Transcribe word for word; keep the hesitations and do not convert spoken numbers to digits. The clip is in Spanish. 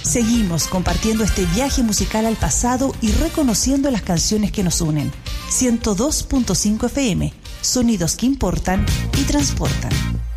Seguimos compartiendo este viaje musical al pasado y reconociendo las canciones que nos unen. ciento dos punto cinco F M, sonidos que importan y transportan.